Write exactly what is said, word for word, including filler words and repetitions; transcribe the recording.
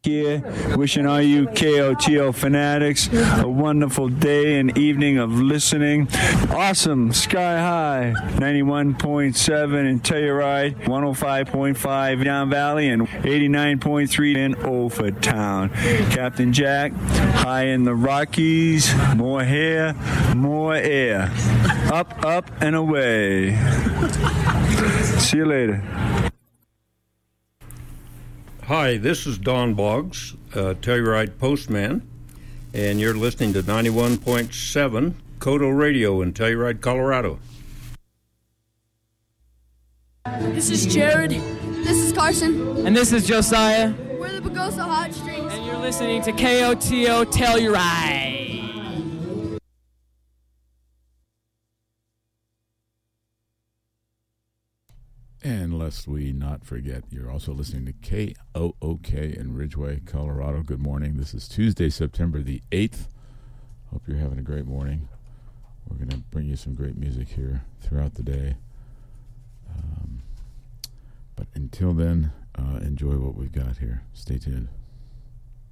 Here, wishing all you K O T O fanatics a wonderful day and evening of listening. Awesome, sky high, ninety-one point seven in Telluride, one oh five point five in Down Valley, and eighty-nine point three in Overtown. Captain Jack, high in the Rockies, more hair, more air. Up, up, and away. See you later. Hi, this is Don Boggs, uh, Telluride Postman, and you're listening to ninety-one point seven Koto Radio in Telluride, Colorado. This is Jared. This is Carson. And this is Josiah. We're the Bagosa Hot Strings. And you're listening to K O T O Telluride. And lest we not forget, you're also listening to K O O K in Ridgeway, Colorado. Good morning. This is Tuesday, September the eighth. Hope you're having a great morning. We're going to bring you some great music here throughout the day. Um, but until then, uh, enjoy what we've got here. Stay tuned.